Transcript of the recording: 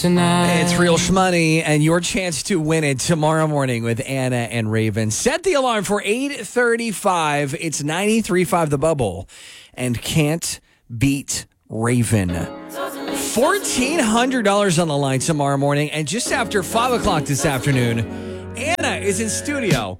It's Real Shmoney, and your chance to win it tomorrow morning with Anna and Raven. Set the alarm for 8:35. It's 93.5 The Bubble, and Can't Beat Raven. $1,400 on the line tomorrow morning, and just after 5 o'clock this afternoon, Anna is in studio.